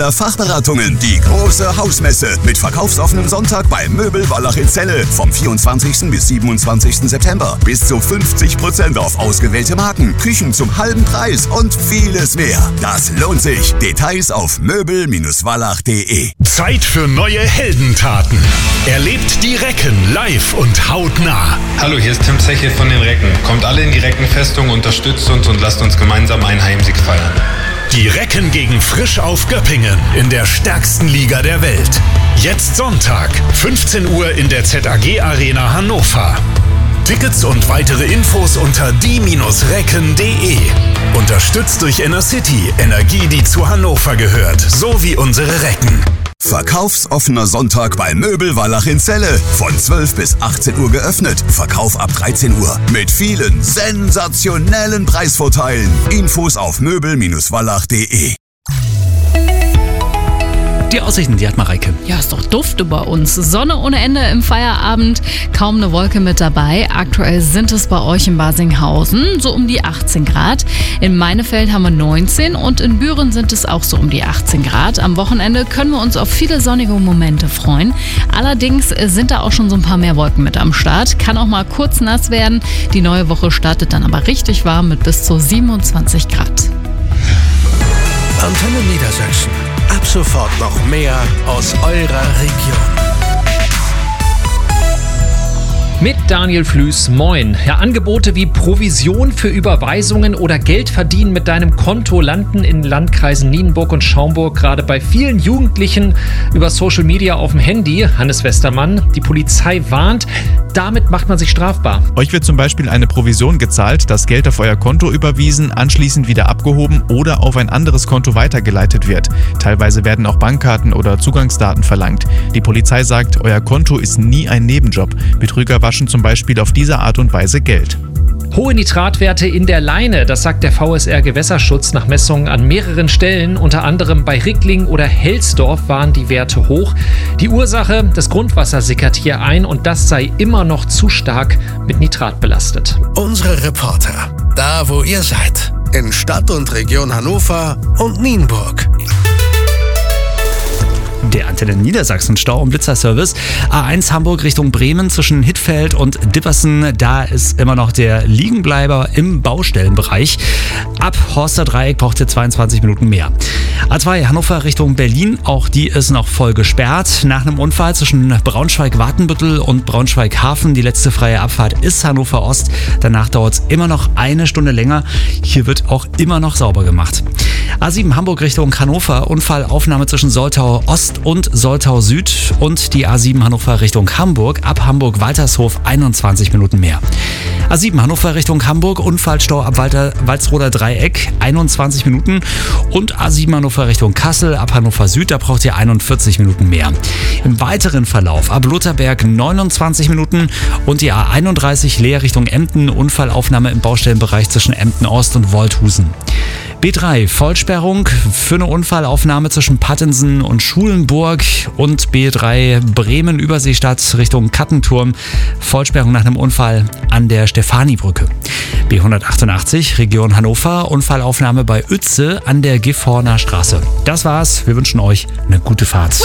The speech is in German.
Fachberatungen, die große Hausmesse mit verkaufsoffenem Sonntag bei Möbel Wallach in Celle vom 24. bis 27. September. Bis zu 50% auf ausgewählte Marken, Küchen zum halben Preis und vieles mehr. Das lohnt sich. Details auf möbel-wallach.de. Zeit für neue Heldentaten. Erlebt die Recken live und hautnah. Hallo, hier ist Tim Zeche von den Recken. Kommt alle in die Reckenfestung, unterstützt uns und lasst uns gemeinsam einen Heimsieg feiern. Die Recken gegen Frisch auf Göppingen in der stärksten Liga der Welt. Jetzt Sonntag, 15 Uhr in der ZAG Arena Hannover. Tickets und weitere Infos unter die-recken.de. Unterstützt durch Innercity, Energie, die zu Hannover gehört, sowie unsere Recken. Verkaufsoffener Sonntag bei Möbel Wallach in Celle. Von 12 bis 18 Uhr geöffnet. Verkauf ab 13 Uhr. Mit vielen sensationellen Preisvorteilen. Infos auf möbel-wallach.de. Die Aussichten, die hat Mareike. Ja, ist doch dufte bei uns. Sonne ohne Ende im Feierabend, kaum eine Wolke mit dabei. Aktuell sind es bei euch in Basinghausen so um die 18 Grad. In Meinefeld haben wir 19 und in Büren sind es auch so um die 18 Grad. Am Wochenende können wir uns auf viele sonnige Momente freuen. Allerdings sind da auch schon so ein paar mehr Wolken mit am Start. Kann auch mal kurz nass werden. Die neue Woche startet dann aber richtig warm mit bis zu 27 Grad. Antenne Niedersachsen. Ab sofort noch mehr aus eurer Region. Mit Daniel Flüß, moin. Ja, Angebote wie Provision für Überweisungen oder Geld verdienen mit deinem Konto landen in Landkreisen Nienburg und Schaumburg gerade bei vielen Jugendlichen über Social Media auf dem Handy. Hannes Westermann, die Polizei warnt, damit macht man sich strafbar. Euch wird zum Beispiel eine Provision gezahlt, das Geld auf euer Konto überwiesen, anschließend wieder abgehoben oder auf ein anderes Konto weitergeleitet wird. Teilweise werden auch Bankkarten oder Zugangsdaten verlangt. Die Polizei sagt, euer Konto ist nie ein Nebenjob. Betrüger waschen zum Beispiel auf diese Art und Weise Geld. Hohe Nitratwerte in der Leine, das sagt der VSR Gewässerschutz nach Messungen an mehreren Stellen. Unter anderem bei Rickling oder Helsdorf waren die Werte hoch. Die Ursache, das Grundwasser sickert hier ein und das sei immer noch zu stark mit Nitrat belastet. Unsere Reporter, da wo ihr seid, in Stadt und Region Hannover und Nienburg. Der Antenne Niedersachsen Stau- und Blitzerservice. A1 Hamburg Richtung Bremen zwischen Hittfeld und Dippersen. Da ist immer noch der Liegenbleiber im Baustellenbereich. Ab Horster Dreieck braucht ihr 22 Minuten mehr. A2 Hannover Richtung Berlin. Auch die ist noch voll gesperrt. Nach einem Unfall zwischen Braunschweig-Watenbüttel und Braunschweig-Hafen. Die letzte freie Abfahrt ist Hannover Ost. Danach dauert es immer noch eine Stunde länger. Hier wird auch immer noch sauber gemacht. A7 Hamburg Richtung Hannover. Unfallaufnahme zwischen Soltau Ost und Soltau Süd und die A7 Hannover Richtung Hamburg. Ab Hamburg-Waltershof 21 Minuten mehr. A7 Hannover Richtung Hamburg. Unfallstau ab Walsroder Dreieck 21 Minuten. Und A7 Hannover Richtung Kassel. Ab Hannover Süd, da braucht ihr 41 Minuten mehr. Im weiteren Verlauf ab Lutherberg 29 Minuten und die A31 Leer Richtung Emden. Unfallaufnahme im Baustellenbereich zwischen Emden Ost und Wolthusen. B3 Vollsperrung für eine Unfallaufnahme zwischen Pattensen und Schulenburg und B3 Bremen Überseestadt Richtung Kattenturm. Vollsperrung nach einem Unfall an der Stefanibrücke. B188 Region Hannover. Unfallaufnahme bei Uetze an der Gifhorner Straße. Das war's. Wir wünschen euch eine gute Fahrt.